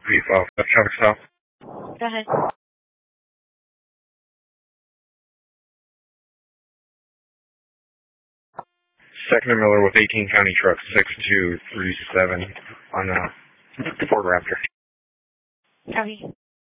Traffic stop. Go ahead. Second Miller with 18 County Truck 6237 on Ford Raptor. Copy.